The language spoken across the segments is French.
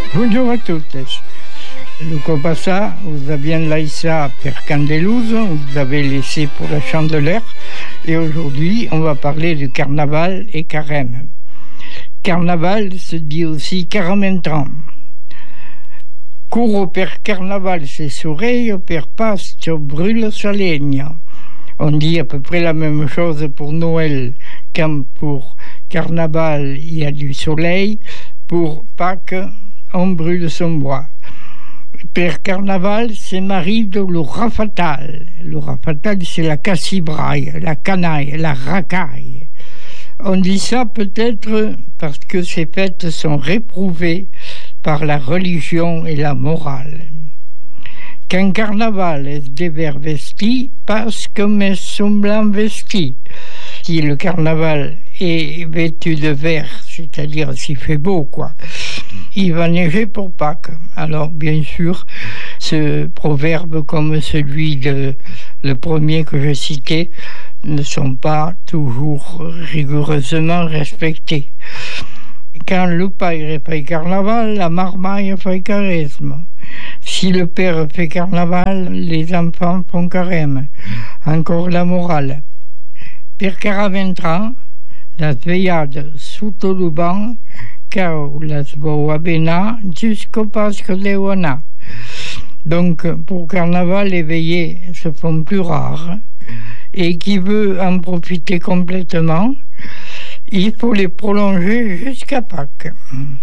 Buongiorno a tous. Luco Bassa, vous avez bien laissé per Candeluso, vous avez laissé pour la Chandeleur. Et aujourd'hui, on va parler du carnaval et carême. Carnaval se dit aussi caramentran. Couro per carnaval se soreio, per pasto brûle sa legna. On dit à peu près la même chose pour Noël, comme pour carnaval, il y a du soleil, pour Pâques, on brûle son bois. Per carnaval, c'est m'arrive le rafatal. Le rafatal, c'est la cassibraille, la canaille, la racaille. On dit ça peut-être parce que ces fêtes sont réprouvées par la religion et la morale. Qu'un carnaval est des verts vestis, parce comme est semblant vesti. Si le carnaval est vêtu de vert, c'est-à-dire s'il fait beau, quoi, il va neiger pour Pâques. Alors, bien sûr, ce proverbe, comme celui de le premier que je citais, ne sont pas toujours rigoureusement respectés. Quand le père fait carnaval, la marmaille fait charisme. Si le père fait carnaval, les enfants font carême. Encore la morale. Per caraventran, la veillade sotto le banc, car la svoa bena jusqu'au Pasque Léona. Donc, pour carnaval, les veillées se font plus rares. Et qui veut en profiter complètement, il faut les prolonger jusqu'à Pâques.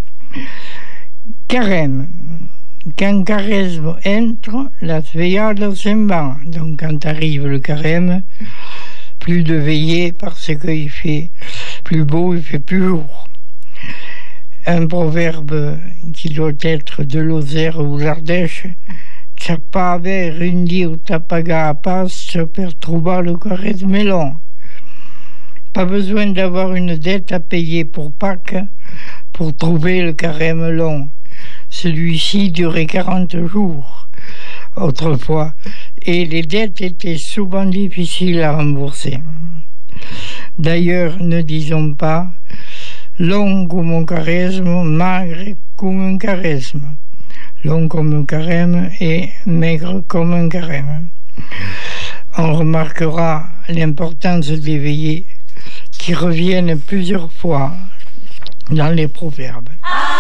Carême. Quand carême entre, la veillade s'en va. Donc, quand arrive le carême, plus de veillées parce qu'il fait plus beau, il fait plus jour. Un proverbe qui doit être de Lozère ou d'Ardèche, «T'as aver un dia t'as paga a passe per trouver le carême long». Pas besoin d'avoir une dette à payer pour Pâques pour trouver le carême long. Celui-ci durait 40 jours autrefois et les dettes étaient souvent difficiles à rembourser. D'ailleurs, ne disons pas long comme un carême, magre comme un carême. Long comme un carême et maigre comme un carême. On remarquera l'importance des veillées qui reviennent plusieurs fois dans les proverbes.